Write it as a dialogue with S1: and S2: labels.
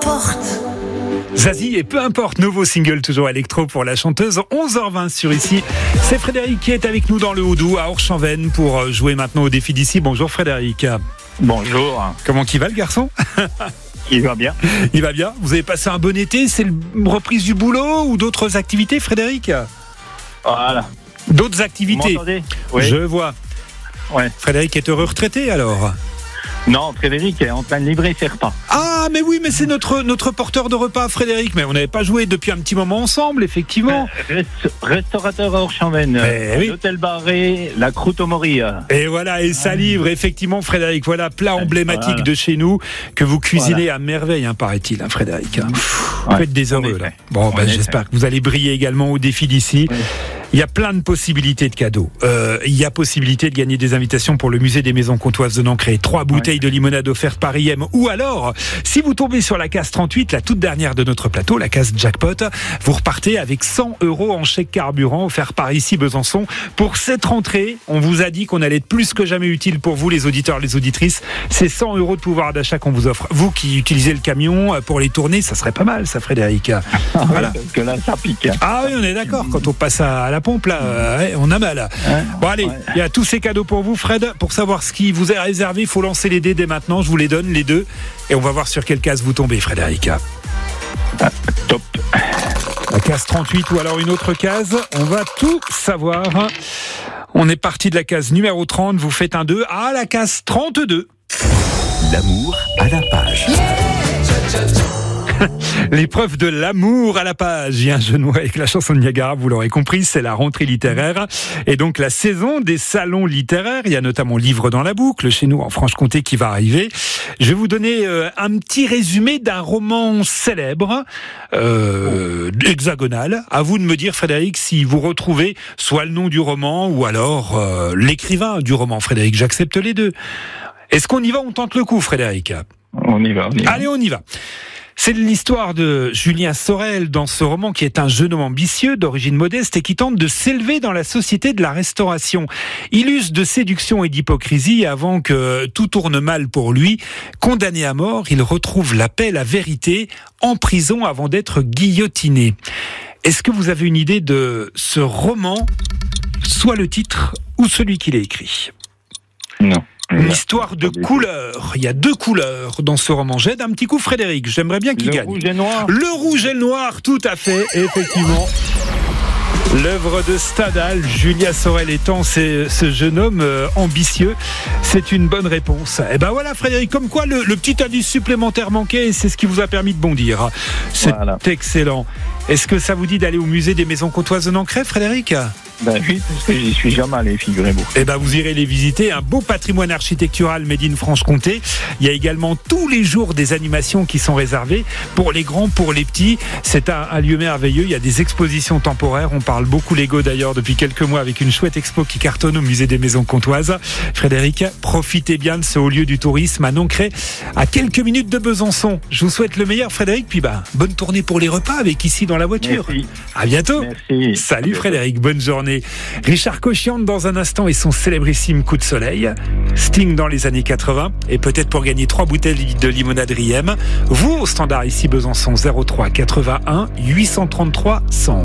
S1: importe.
S2: Zazie et peu importe, nouveau single toujours électro pour la chanteuse. 11h20 sur Ici. C'est Frédéric qui est avec nous dans le Haut-Doubs à Orchamps-Vennes pour jouer maintenant au défi d'ici. Bonjour Frédéric.
S3: Bonjour.
S2: Comment qu'il va le garçon?
S3: Il va bien.
S2: Il va bien. Vous avez passé un bon été? C'est une reprise du boulot ou d'autres activités Frédéric?
S3: Voilà.
S2: D'autres
S3: Vous
S2: activités?
S3: m'entendez? Oui.
S2: Je vois.
S3: Ouais.
S2: Frédéric est heureux retraité alors?
S3: Non, Frédéric est en train de livrer ses repas.
S2: Ah mais oui, mais c'est notre porteur de repas Frédéric. Mais on n'avait pas joué depuis un petit moment ensemble effectivement.
S3: Restaurateur à Orchamps-Vennes,
S2: oui.
S3: l'hôtel Barré, la croûte au Morille.
S2: Et voilà, et ça livre effectivement Frédéric. Voilà, plat emblématique de chez nous que vous cuisinez à merveille, paraît-il, Frédéric. Vous faites des heureux là. Bon, j'espère que vous allez briller également au défi d'ici. Oui. Il y a plein de possibilités de cadeaux. Il y a possibilité de gagner des invitations pour le musée des maisons comtoises de Nancré. 3 bouteilles de limonade offertes par IM. Ou alors, si vous tombez sur la case 38, la toute dernière de notre plateau, la case jackpot, vous repartez avec 100 € en chèque carburant offert par Ici Besançon. Pour cette rentrée, on vous a dit qu'on allait être plus que jamais utile pour vous, les auditeurs, les auditrices. C'est 100 € de pouvoir d'achat qu'on vous offre. Vous qui utilisez le camion pour les tourner, ça serait pas mal, ça, Frédéric.
S3: Voilà. Parce que là, ça pique.
S2: Ah oui, on est d'accord. Quand on passe à la pompe, là, on a mal. Bon, allez, il y a tous ces cadeaux pour vous, Fred. Pour savoir ce qui vous est réservé, il faut lancer les dés dès maintenant. Je vous les donne, les deux. Et on va voir sur quelle case vous tombez, Frédéric.
S3: Top.
S2: La case 38 ou alors une autre case. On va tout savoir. On est parti de la case numéro 30. Vous faites un 2 à la case 32.
S1: L'amour à la page.
S2: L'épreuve de l'amour à la page. Il y a un jeu de mots avec la chanson de Niagara, vous l'aurez compris, c'est la rentrée littéraire. Et donc la saison des salons littéraires. Il y a notamment Livre dans la boucle, chez nous en Franche-Comté, qui va arriver. Je vais vous donner un petit résumé d'un roman célèbre, hexagonal. À vous de me dire, Frédéric, si vous retrouvez soit le nom du roman ou alors l'écrivain du roman. Frédéric, j'accepte les deux. Est-ce qu'on y va? On tente le coup, Frédéric?
S3: On y va.
S2: Allez, on y va. C'est l'histoire de Julien Sorel dans ce roman qui est un jeune homme ambitieux, d'origine modeste et qui tente de s'élever dans la société de la restauration. Il use de séduction et d'hypocrisie avant que tout tourne mal pour lui. Condamné à mort, il retrouve la paix, la vérité, en prison avant d'être guillotiné. Est-ce que vous avez une idée de ce roman, soit le titre ou celui qu'il a écrit?
S3: Non.
S2: Une histoire de couleurs. Il y a 2 couleurs dans ce roman. J'aide un petit coup Frédéric. J'aimerais bien qu'il gagne.
S3: Le rouge et noir.
S2: Le rouge et le noir, tout à fait, effectivement. L'œuvre de Stendhal, Julien Sorel étant ce jeune homme ambitieux, c'est une bonne réponse. Et ben voilà Frédéric, comme quoi le petit indice supplémentaire manquait et c'est ce qui vous a permis de bondir. C'est excellent. Est-ce que ça vous dit d'aller au musée des maisons comtoises de Nancré, Frédéric?
S3: Oui, parce que j'y suis jamais allé, figurez-vous.
S2: Eh ben, vous irez les visiter. Un beau patrimoine architectural made in Franche-Comté. Il y a également tous les jours des animations qui sont réservées pour les grands, pour les petits. C'est un lieu merveilleux. Il y a des expositions temporaires. On parle beaucoup Lego d'ailleurs depuis quelques mois avec une chouette expo qui cartonne au musée des maisons comtoises. Frédéric, profitez bien de ce haut lieu du tourisme à Nancré, à quelques minutes de Besançon. Je vous souhaite le meilleur, Frédéric. Puis bonne tournée pour les repas avec Ici dans la voiture.
S3: Merci.
S2: À bientôt.
S3: Merci.
S2: Salut Frédéric, bonne journée. Richard Cochian dans un instant et son célébrissime Coup de soleil. Sting dans les années 80 et peut-être pour gagner 3 bouteilles de limonade Riem. Vous au standard Ici Besançon 03 81 833 100.